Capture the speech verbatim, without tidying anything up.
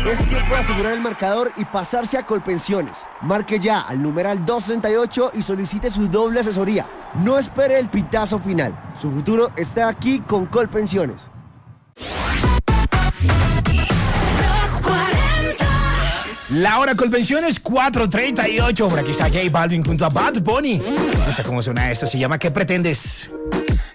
Es tiempo de asegurar el marcador y pasarse a Colpensiones. Marque ya al numeral doscientos sesenta y ocho y solicite su doble asesoría. No espere el pitazo final. Su futuro está aquí con Colpensiones. La hora Colpensiones, cuatro treinta y ocho. Por aquí está J Balvin junto a Bad Bunny. No sé cómo suena esto, se llama ¿Qué pretendes?